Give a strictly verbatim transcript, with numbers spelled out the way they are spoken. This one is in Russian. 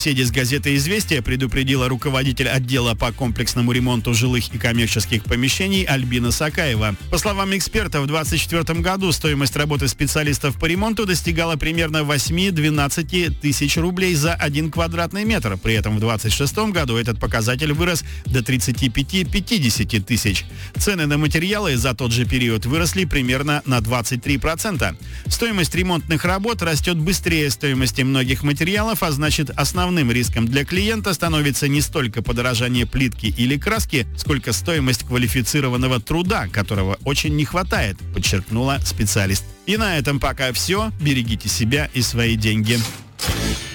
Беседе с газетой «Известия» предупредила руководитель отдела по комплексному ремонту жилых и коммерческих помещений Альбина Сакаева. По словам эксперта, в две тысячи двадцать четвёртом году стоимость работы специалистов по ремонту достигала примерно восемь-двенадцать тысяч рублей за один квадратный метр. При этом в две тысячи двадцать шестом году этот показатель вырос до тридцати пяти — пятидесяти тысяч. Цены на материалы за тот же период выросли примерно на двадцать три процента. Стоимость ремонтных работ растет быстрее стоимости многих материалов, а значит, основным Основным риском для клиента становится не столько подорожание плитки или краски, сколько стоимость квалифицированного труда, которого очень не хватает, подчеркнула специалист. И на этом пока все. Берегите себя и свои деньги.